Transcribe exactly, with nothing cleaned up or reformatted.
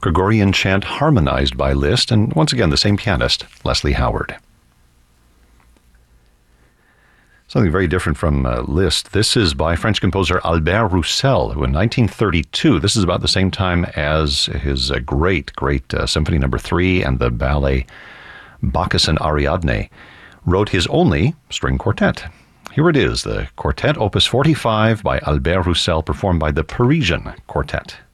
Gregorian chant harmonized by Liszt, and once again the same pianist, Leslie Howard. Something very different from uh, Liszt. This is by French composer Albert Roussel, who in nineteen thirty-two, this is about the same time as his uh, great, great uh, Symphony Number Three and the ballet Bacchus and Ariadne, wrote his only string quartet. Here it is, the Quartet Opus forty-five by Albert Roussel, performed by the Parisian Quartet.